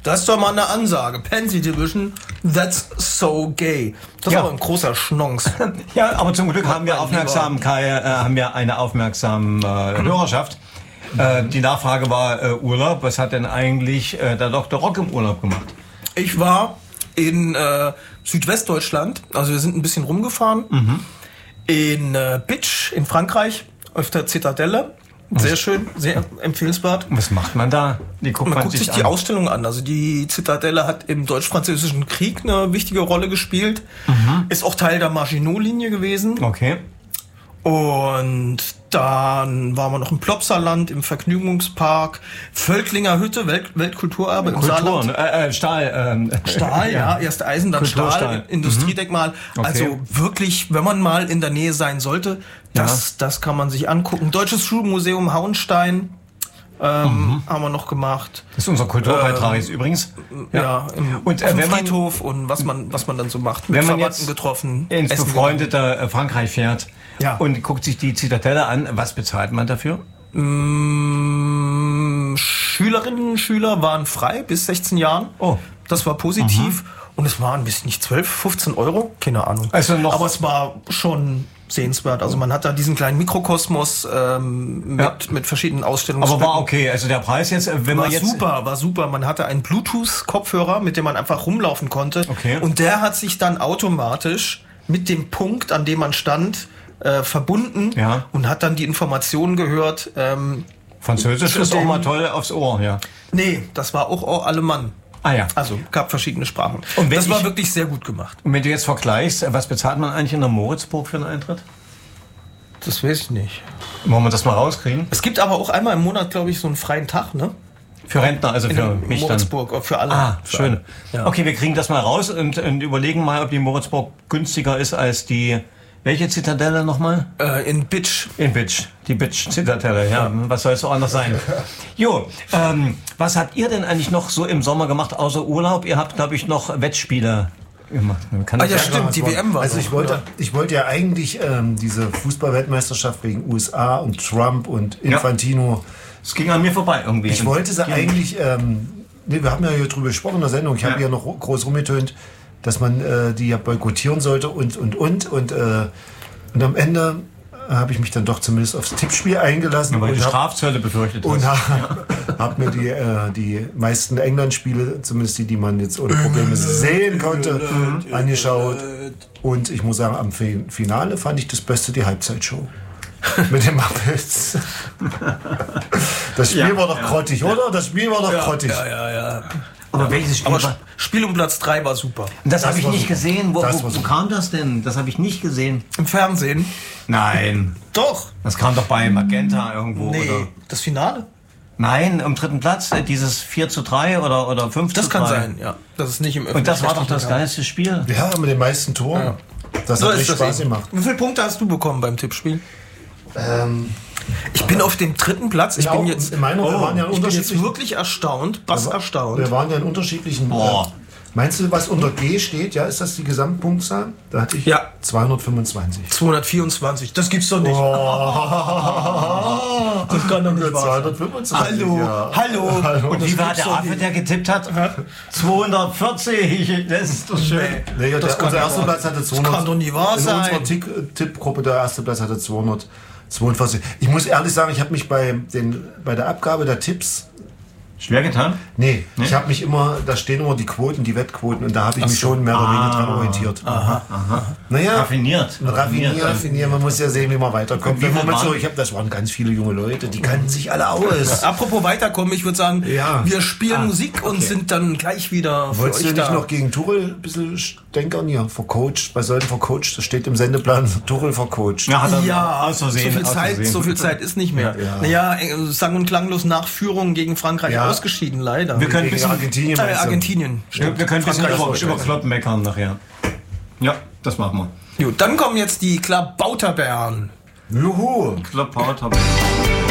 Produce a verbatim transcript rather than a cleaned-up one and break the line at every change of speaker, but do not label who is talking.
Das ist doch mal eine Ansage. Pansy Division, that's so gay. Das
Ja.
ist aber ein großer Schnons.
Ja, aber zum Glück haben wir
Mein
Aufmerksamkeit, äh, haben wir eine aufmerksame äh, Hörerschaft. Äh, die Nachfrage war äh, Urlaub. Was hat denn eigentlich äh, der Doktor Rock im Urlaub gemacht?
Ich war in äh, Südwestdeutschland, also wir sind ein bisschen rumgefahren,
Mhm.
in äh, Bitsch in Frankreich, auf der Zitadelle. Sehr schön, sehr empfehlenswert.
Was macht man da? Die guckt
Man
man,
guckt sich
an.
die Ausstellung an. Also die Zitadelle hat im Deutsch-Französischen Krieg eine wichtige Rolle gespielt. Ist auch Teil der Maginot-Linie gewesen.
Okay.
Und dann waren wir noch im Plopsaland, im Vergnügungspark, Völklinger Hütte, Welt Weltkulturerbe im
Kultur,
Saarland.
ne? äh, äh, Stahl. Ähm,
Stahl, ja, erst Eisen, dann
Kulturstahl.
Stahl, Industriedenkmal.
Okay.
Also wirklich, wenn man mal in der Nähe sein sollte, das, das kann man sich angucken. Deutsches Schulmuseum Hauenstein ähm, haben wir noch gemacht.
Das ist unser Kulturbeitrag jetzt übrigens.
Ja, im,
Und, äh,
auf dem
wenn man-
Friedhof und was man, was man dann so macht. Mit
Wenn man
Verwandten
jetzt
getroffen.
ins
essen
befreundete äh, Frankreich fährt
Ja.
und guckt sich die Zitadelle an, was bezahlt man dafür?
gegangen. Mm, Schülerinnen und Schüler waren frei bis sechzehn Jahren.
Oh.
Das war positiv. Und es waren bis nicht zwölf, fünfzehn Euro, keine Ahnung.
Also noch-
Aber es war schon sehenswert. Also man hat da diesen kleinen Mikrokosmos ähm, mit,
Ja.
mit verschiedenen Ausstellungen.
Aber war okay. Also der Preis jetzt, äh, wenn
War
man jetzt
super, war super. Man hatte einen Bluetooth-Kopfhörer, mit dem man einfach rumlaufen konnte.
Okay.
Und der hat sich dann automatisch mit dem Punkt, an dem man stand, äh, verbunden
Ja.
und hat dann die Informationen gehört. Ähm,
Französisch
zu
ist auch
dem-
mal toll aufs Ohr, ja.
nee, das war auch, auch Alemann.
Ah ja.
Also gab verschiedene Sprachen.
Und wenn
das war
ich-
wirklich sehr gut gemacht.
Und wenn du jetzt vergleichst, äh, was bezahlt man eigentlich in der Moritzburg für einen Eintritt?
Das weiß ich nicht.
Wollen wir das mal rauskriegen?
Es gibt aber auch einmal im Monat, glaube ich, so einen freien Tag, ne?
Für Rentner, also
In
für mich dann.
Moritzburg, für alle.
Ah,
für
schön.
alle. Ja.
Okay, wir kriegen das mal raus und, und überlegen mal, ob die Moritzburg günstiger ist als die, welche Zitadelle nochmal?
Äh, in Bitsch.
In Bitsch, die Bitsch-Zitadelle, ja, was soll es so anders sein? Jo, ähm, was habt ihr denn eigentlich noch so im Sommer gemacht, außer Urlaub? Ihr habt, glaube ich, noch Wettspiele gemacht. Kann
Ah
das
ja,
sein?
stimmt, die W M war
Also
noch,
ich wollte,
ja.
ich wollte ja eigentlich ähm, diese Fußball-Weltmeisterschaft wegen U S A und Trump und Infantino.
Es ging an mir vorbei irgendwie.
Ich wollte sie eigentlich, ähm, nee, wir haben ja hier drüber gesprochen in der Sendung, ich habe
Ja.
ja noch groß rumgetönt, dass man äh, die ja boykottieren sollte und, und, und. Und, äh, und am Ende habe ich mich dann doch zumindest aufs Tippspiel eingelassen.
Weil du
und hab-
Strafzölle befürchtet
und
hast.
habe hab mir die, äh, die meisten England-Spiele, zumindest die, die man jetzt ohne Probleme sehen konnte, angeschaut. Und ich muss sagen, am Fi- Finale fand ich das Beste die Halbzeitshow. Mit den Muppets. Das Spiel
Ja,
war doch
ja.
grottig, oder? Das Spiel war doch
Ja,
grottig.
ja, ja, ja.
Aber welches Spiel
Aber
war?
Sp- Spiel um Platz drei war super.
Das,
Das
habe ich
war
nicht
super.
gesehen. Wo,
Das
wo,
war
wo
super.
kam das denn? Das habe ich nicht gesehen.
Im Fernsehen?
Nein.
Doch.
Das kam doch bei Magenta irgendwo,
Nee,
oder?
das Finale?
Nein, am dritten Platz, äh, dieses vier zu drei oder, oder fünf
Das
zu
kann
drei.
sein, ja. Das ist nicht im
Und das war doch das
öffentlich-rechtlichen
geilste Spiel.
Ja, mit den meisten Toren.
Ja.
Das
So
hat
ist
echt
das
Spaß
eben.
gemacht.
Wie viele Punkte hast du bekommen beim Tippspiel?
Ähm,
Ich bin auf dem dritten Platz. Ich
Ja,
bin
auch
jetzt,
in meiner- wir waren ja in
ich bin jetzt
unterschiedlichen-
wirklich erstaunt, was erstaunt.
Wir waren ja in unterschiedlichen.
Boah.
Äh, meinst du, was unter G steht? Ja, ist das die Gesamtpunktzahl? Da hatte ich
Ja.
zweihundertfünfundzwanzig.
zweihundertvierundzwanzig. Das gibt's doch nicht. Das kann doch nicht wahr sein.
zweihundertfünfundzwanzig.
Hallo,
ja.
hallo.
Hallo.
Und wie
das
war
gibt's
der
doch
Affe,
nicht.
der getippt hat? zweihundertvierzig. Das ist doch schön.
Nee, ja,
Das
der,
kann
unser
doch
erster
wahr-
Platz hatte
das
zweihundert.
kann doch nicht wahr
in
sein.
unserer Tick- Tippgruppe der erste Platz hatte zweihundertzweiundvierzig. Ich muss ehrlich sagen, ich habe mich bei, den, bei der Abgabe der Tipps.
Schwer getan?
Nee, ich habe mich immer, da stehen immer die Quoten, die Wettquoten und da habe ich mich
so.
schon mehr oder weniger
Ah.
dran orientiert. Naja,
Raffiniert.
raffiniert, raffiniert, man muss ja sehen, wie man weiterkommt.
Und wie
Wenn man
viel
mit so,
waren-
ich habe, das waren ganz viele junge Leute, die kannten sich alle aus.
Apropos weiterkommen, ich würde sagen,
Ja.
wir spielen
Ah,
Musik und
okay.
sind dann gleich wieder für
Wolltest
euch
du nicht
da.
noch gegen Tuchel ein bisschen stänkern hier? Vercoacht, bei solchen vercoacht, das steht im Sendeplan, Tuchel vercoacht.
Ja, hat er
Ja,
aus Versehen.
so viel
aus
Zeit,
Versehen.
so viel Zeit ist nicht mehr.
Ja.
Naja, äh, sang- und klanglos nach Führung gegen Frankreich
Ja.
ausgeschieden, leider.
Wir können ein
Gegen
bisschen,
Argentinien
äh,
meinst du?
Argentinien.
wir, wir können ein bisschen
Frankreich
über,
ausgeschieden.
über Klopp meckern nachher. Ja, das machen wir.
Gut, dann kommen jetzt die Klabauterbären.
Juhu!
Klopp haut